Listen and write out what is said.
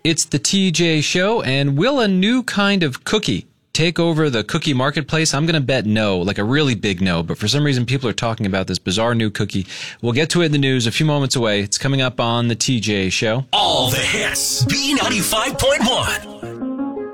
It's the TJ Show, and will a new kind of cookie take over the cookie marketplace? I'm going to bet no, like a really big no, but for some reason people are talking about this bizarre new cookie. We'll get to it in the news a few moments away. It's coming up on the TJ Show. All the hits. B95.1.